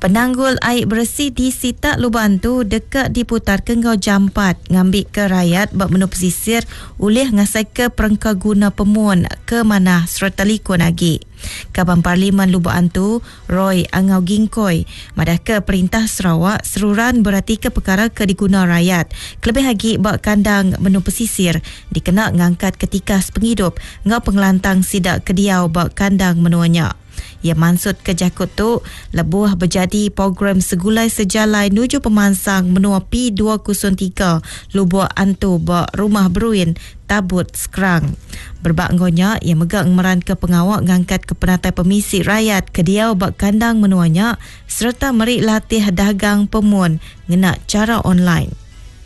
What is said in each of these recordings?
Penanggul air bersih di Sitak Lubang tu dekat diputar ke ngau jampat ngambil ke rakyat bak menu pesisir ulih ngasai ke perengka guna pemun ke mana serta likun lagi. Kaban Parlimen Lubang tu Roy Angau Gingkoi madah ke Perintah Sarawak seruran berarti ke perkara ke diguna rakyat kelebih lagi bak kandang menu pesisir dikena ngangkat ketika penghidup ngau pengelantang sidak kediau bak kandang menuanya. Ia maksud ke jakut tu lebuh berjadi program segulai sejalai nuju pemansang menua P203 Lubuk Antu bak rumah beruin tabut sekarang. Berbakgonya ia megang meran ke pengawak ngangkat ke penatai pemisi rakyat ke diau bak kandang menuanya serta merik latih dagang pemun ngena cara online.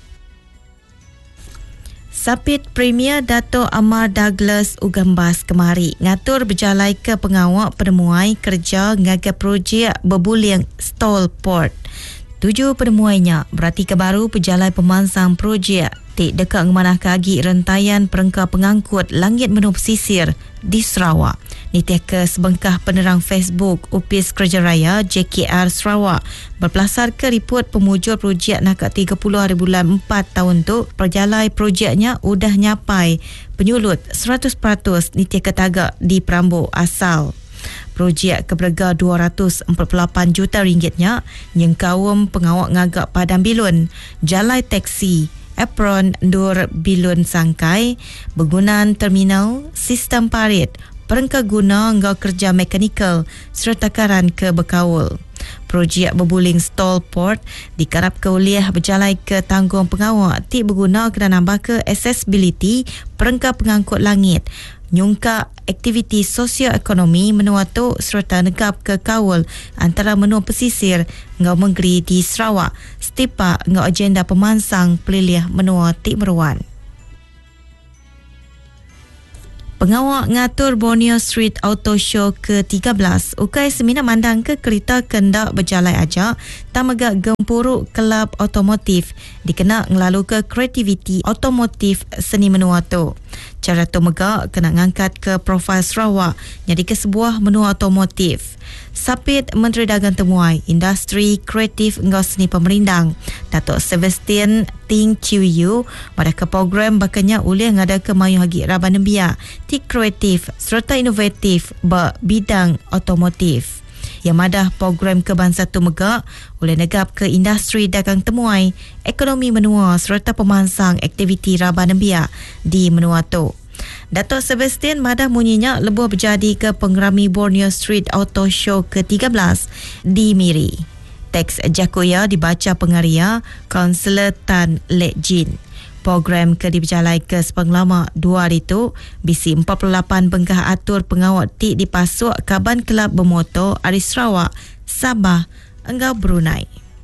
Sapit Premier Dato' Amar Douglas ugambas kemari ngatur berjalai ke pengawak penemuai kerja ngaga projek berbuling stall port. 7 penemuainya berarti kebaru pejalai pemansang projek tik dekat ngemanah kagi rentaian perengka pengangkut langit menu pesisir di Sarawak. Nitiah ke sebengkah penerang Facebook Upis Kerja Raya JKR Sarawak berpelasar ke report pemujur projek nakak 30 hari bulan 4 tahun tu perjalai projeknya udah nyapai penyulut 100% nitiah ke tagak di Perambuk asal. Projek keberga 248 juta ringgitnya yang kaum pengawak ngagak Padang Bilun, jalai teksi, apron Dur Bilun Sangkai, bergunaan terminal, sistem parit, perengka guna ngau kerja mekanikal serta karan ke berkaul. Projek berbuling stall port dikarap ke uliah berjalai ke tanggung pengawak tik berguna kena nambah ke accessibility perengka pengangkut langit, nyungka aktiviti sosioekonomi menua tu serta negap ke kawal antara menua pesisir ngau menggeri di Sarawak setipa ngau agenda pemansang peliliah menua tik meruan. Pengawak ngatur Borneo Street Auto Show ke-13 ukai semina mandang ke kereta kendak berjalai aja tamagak gempuruk kelab otomotif dikena ngelalu ke kreativiti otomotif seni menua tu. Cara tu megak kena ngangkat ke profil Sarawak jadi ke sebuah menua otomotif. Sapit Menteri Dagang Temuai Industri Kreatif ngau Seni Pemerindang Datuk Sebastian Ting Chiu Yu pada ke program bakanya ulih ngada ke mayu hagi Raban Nembia ti kreatif serta inovatif ba bidang otomotif. Yang madah program kebangsaan tu megak oleh negap ke industri dagang temuai, ekonomi menua serta pemansang aktiviti Raban Nembia di menua tu. Datuk Sebastian madah munyinya lebuh berjadi ke pengerami Borneo Street Auto Show ke-13 di Miri. Teks Jakoya dibaca pengaria Kaunselor Tan Lek Jin. Program ke diberjalai ke sepenglama 2 hari tu bisi 48 bengkah atur pengawak tik dipasuk kaban kelab bermotor Ari Sarawak, Sabah, Enggau Brunei.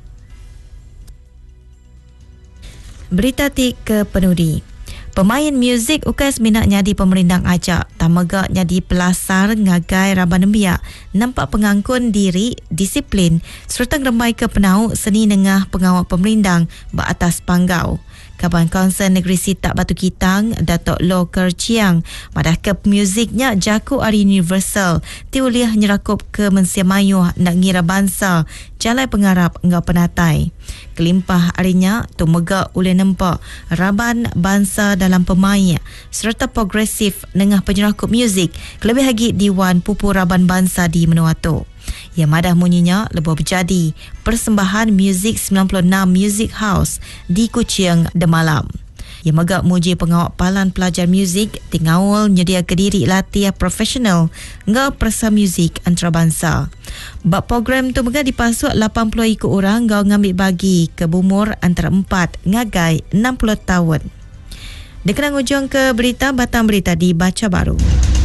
Berita tik ke penudi. Pemain muzik ukai seminatnya di pemerindang ajak tamagaknya di pelasar ngagai Raban Nembia nampak pengangkun diri disiplin serta ngeremai ke penau seni nengah pengawak pemerindang beratas panggau. Kaban Kaunsil Negeri Sitak Batu Kitang Datuk Loh Ker Chiang madah ke muziknya Jaku Ari Universal tiuliah nyerakup ke Mensia Mayuh nak ngira bangsa jalai pengarap ngau penatai. Kelimpah arinya tu megak oleh nampak Raban bangsa dalam pemain serta progresif nengah penyerakup muzik kelebih lagi Diwan Pupu Raban Bangsa di menua tu. Yang madah munyinya lebuh berjadi persembahan muzik 96 Music House di Kuching Demalam. Yang megak muji pengawak palan pelajar muzik tingawul nyedia kediri latihan profesional ngau persa muzik antarabangsa. Bak program tu megak dipasuk 80 ikut orang ngau ngambil bagi ke bumur antara 4 ngagai 60 tahun. Dekat ujung ke berita batang berita dibaca baru.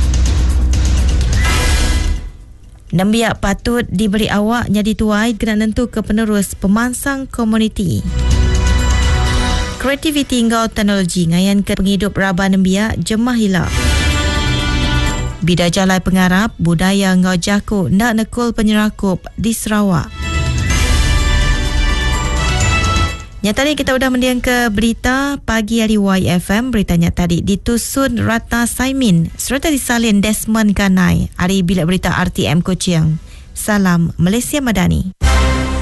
Nembiak patut diberi awak jadi tuai kena nentu ke penerus pemansang komuniti. Kreativiti ngau teknologi ngayan ke penghidup Raban Nembia jemah hilap. Bida jalai pengarap budaya ngau Jaku nak nekul penyerakup di Sarawak. Nyatanya kita sudah mendiang ke berita pagi hari YFM. Beritanya tadi ditusun Ratna Saimin serta disalin Desmond Ganai. Hari bilik berita RTM Kuching. Salam Malaysia Madani.